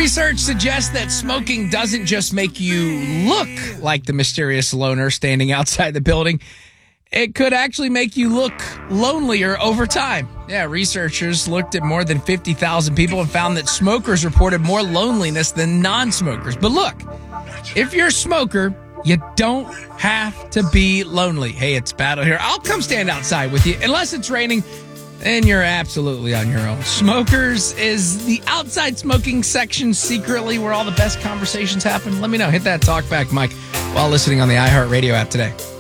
Research suggests that smoking doesn't just make you look like the mysterious loner standing outside the building. It could actually make you look lonelier over time. Yeah, researchers looked at more than 50,000 people and found that smokers reported more loneliness than non-smokers. But look, if you're a smoker, you don't have to be lonely. Hey, it's Battle here. I'll come stand outside with you. Unless it's raining, then you're absolutely on your own. Smokers is the outside smoking section secretly where all the best conversations happen. Let me know. Hit that talk back mic while listening on the iHeartRadio app today.